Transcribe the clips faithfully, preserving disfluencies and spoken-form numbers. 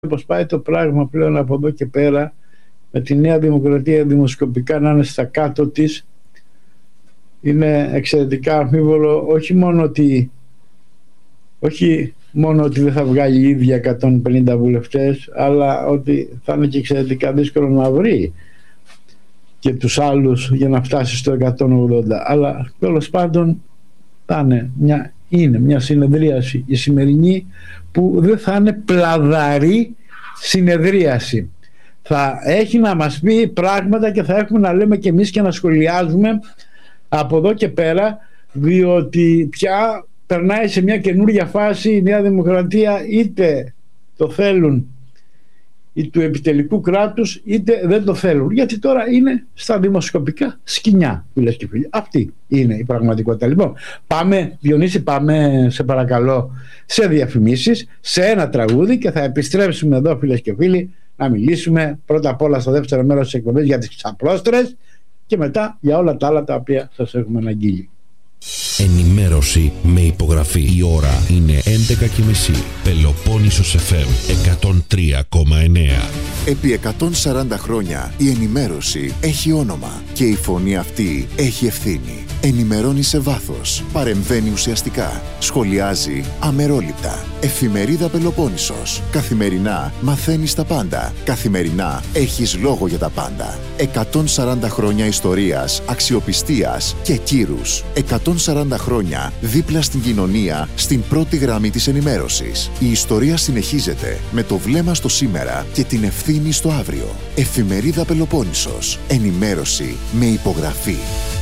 Πώς πάει το πράγμα πλέον από εδώ και πέρα, με τη Νέα Δημοκρατία δημοσκοπικά να είναι στα κάτω της, είναι εξαιρετικά αμφίβολο. Όχι μόνο ότι όχι μόνο ότι δεν θα βγάλει η ίδια εκατόν πενήντα βουλευτές, αλλά ότι θα είναι και εξαιρετικά δύσκολο να βρει και τους άλλους για να φτάσει στο εκατόν ογδόντα. Αλλά τέλος πάντων θα είναι μια, είναι μια συνεδρίαση η σημερινή που δεν θα είναι πλαδαρή συνεδρίαση. Θα έχει να μας πει πράγματα και θα έχουμε να λέμε και εμείς και να σχολιάζουμε από εδώ και πέρα, διότι πια περνάει σε μια καινούργια φάση η Νέα Δημοκρατία, είτε το θέλουν ή του επιτελικού κράτους είτε δεν το θέλουν, γιατί τώρα είναι στα δημοσκοπικά σκοινιά, φίλες και φίλοι. Αυτή είναι η πραγματικότητα. Λοιπόν, πάμε Διονύση, πάμε σε παρακαλώ σε διαφημίσεις, σε ένα τραγούδι και θα επιστρέψουμε εδώ, φίλες και φίλοι, να μιλήσουμε πρώτα απ' όλα στο δεύτερο μέρος της εκπομπής για τις ξαπλώστρες και μετά για όλα τα άλλα τα οποία σας έχουμε αναγγείλει. Ενημέρωση με υπογραφή. Η ώρα είναι έντεκα και μισή. Πελοπόννησος εφ εμ εκατόν τρία κόμμα εννέα. Επί εκατόν σαράντα χρόνια η ενημέρωση έχει όνομα και η φωνή αυτή έχει ευθύνη. Ενημερώνει σε βάθος, παρεμβαίνει ουσιαστικά, σχολιάζει αμερόληπτα. Εφημερίδα Πελοπόννησος. Καθημερινά μαθαίνεις τα πάντα. Καθημερινά έχεις λόγο για τα πάντα. εκατόν σαράντα χρόνια ιστορίας, αξιοπιστίας και κύρους. εκατόν σαράντα χρόνια δίπλα στην κοινωνία, στην πρώτη γραμμή της ενημέρωσης. Η ιστορία συνεχίζεται με το βλέμμα στο σήμερα και την ευθύνη στο αύριο. Εφημερίδα Πελοπόννησος. Ενημέρωση με υπογραφή.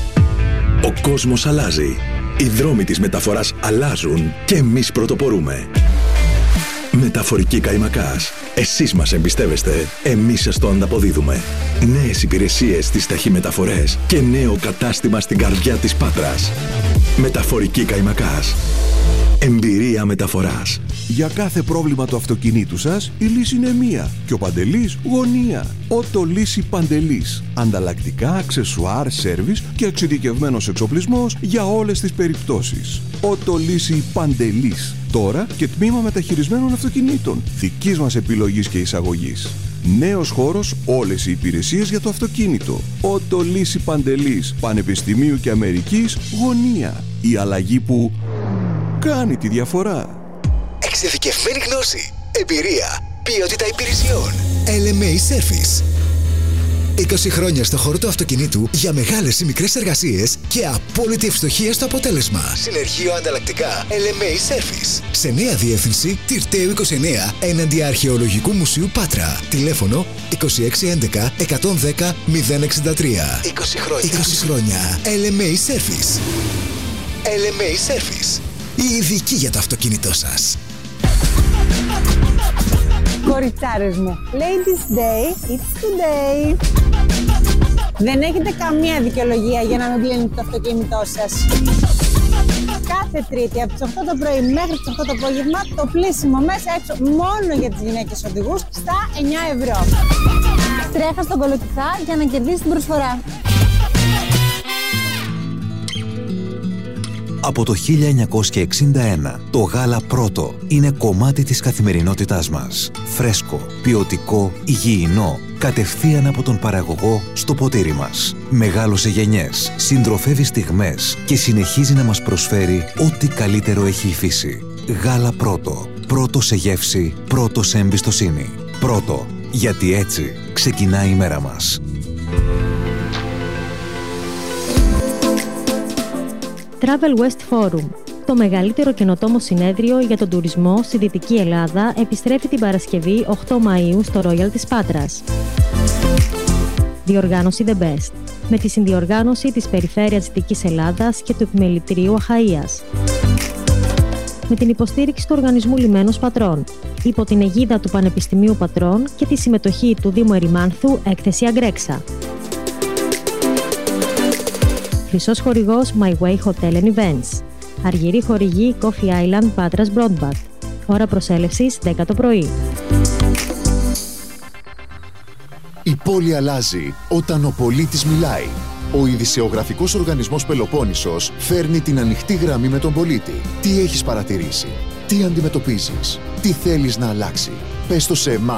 Ο κόσμος αλλάζει. Οι δρόμοι της μεταφοράς αλλάζουν και εμείς πρωτοπορούμε. Μεταφορική Καϊμακάς. Εσείς μας εμπιστεύεστε, εμείς σας το ανταποδίδουμε. Νέες υπηρεσίες στις ταχυμεταφορές και νέο κατάστημα στην καρδιά της Πάτρας. Μεταφορική Καϊμακάς. Εμπειρία μεταφοράς. Για κάθε πρόβλημα του αυτοκινήτου σας, η λύση είναι μία. Και ο Παντελής γωνία. Ότο Λύση Παντελής. Ανταλλακτικά, αξεσουάρ, σέρβις και εξειδικευμένος εξοπλισμός για όλες τις περιπτώσεις. Ότο Λύση Παντελής. Τώρα και τμήμα μεταχειρισμένων αυτοκινήτων. Δικής μας επιλογής και εισαγωγής. Νέος χώρος, όλες οι υπηρεσίες για το αυτοκίνητο. Ότο Λύση Παντελής. Πανεπιστημίου και Αμερικής γωνία. Η αλλαγή που κάνει τη διαφορά. Εξειδικευμένη γνώση, εμπειρία, ποιότητα υπηρεσιών. ελ εμ έι Service. είκοσι χρόνια στο χώρο του αυτοκινήτου για μεγάλες ή μικρές εργασίες και απόλυτη ευστοχία στο αποτέλεσμα. Συνεργείο ανταλλακτικά ελ εμ έι Service. Σε νέα διεύθυνση Τυρταίου είκοσι εννέα έναντι Αρχαιολογικού Μουσείου Πάτρα. Τηλέφωνο είκοσι έξι έντεκα εκατόν δέκα μηδέν εξήντα τρία. είκοσι χρόνια. είκοσι χρόνια. ελ εμ έι Service. ελ εμ έι Service. Η ειδική για το αυτοκίνητό σας. Κοριτσάρες μου, Ladies Day, it's today. Δεν έχετε καμία δικαιολογία για να μην πλύνετε το αυτοκίνητό σας. Κάθε Τρίτη από τις οκτώ το πρωί μέχρι τις οκτώ το απόγευμα το πλύσιμο μέσα έξω μόνο για τις γυναίκες οδηγούς στα εννιά ευρώ. Τρέχα στον Κολοκυθά για να κερδίσεις την προσφορά. Από το χίλια εννιακόσια εξήντα ένα, το γάλα Πρώτο είναι κομμάτι της καθημερινότητάς μας. Φρέσκο, ποιοτικό, υγιεινό, κατευθείαν από τον παραγωγό στο ποτήρι μας. Μεγάλωσε γενιές, συντροφεύει στιγμές και συνεχίζει να μας προσφέρει ό,τι καλύτερο έχει η φύση. Γάλα Πρώτο. Πρώτο σε γεύση, πρώτο σε εμπιστοσύνη. Πρώτο, γιατί έτσι ξεκινάει η μέρα μας. Travel West Forum, το μεγαλύτερο καινοτόμο συνέδριο για τον τουρισμό στη Δυτική Ελλάδα, επιστρέφει την Παρασκευή οκτώ Μαΐου στο Royal της Πάτρας. Διοργάνωση The Best, με τη συνδιοργάνωση της Περιφέρειας Δυτικής Ελλάδας και του Επιμελητηρίου Αχαΐας. Με την υποστήριξη του Οργανισμού Λιμένος Πατρών, υπό την αιγίδα του Πανεπιστημίου Πατρών και τη συμμετοχή του Δήμου Ερημάνθου, έκθεση Αγκρέξα. Χρυσός χορηγός My Way Hotel and Events. Αργυρή χορηγή Coffee Island Πάτρας Broadband. Ώρα προσέλευσης δέκα το πρωί. Η πόλη αλλάζει όταν ο πολίτης μιλάει. Ο ειδησεογραφικός οργανισμός Πελοπόννησος φέρνει την ανοιχτή γραμμή με τον πολίτη. Τι έχεις παρατηρήσει, τι αντιμετωπίζεις, τι θέλεις να αλλάξει. Πες το σε εμάς.